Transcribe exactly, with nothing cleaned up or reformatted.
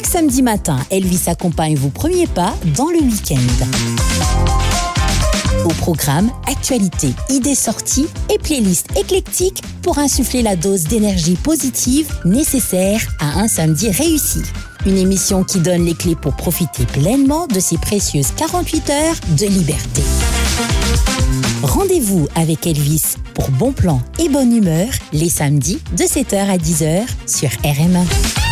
Chaque samedi matin, Elvis accompagne vos premiers pas dans le week-end. Au programme, actualités, idées sorties et playlists éclectiques pour insuffler la dose d'énergie positive nécessaire à un samedi réussi. Une émission qui donne les clés pour profiter pleinement de ces précieuses quarante-huit heures de liberté. Rendez-vous avec Elvis pour bon plan et bonne humeur les samedis de sept heures à dix heures sur R M un.